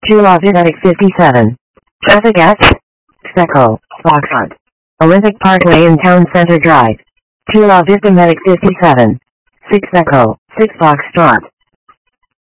2 La Vidatic 57. Traffic at Echo, Foxtrot. Olympic Parkway in Town Center Drive. 2 La Vista Medic 57. 6 Echo, 6 Foxtrot.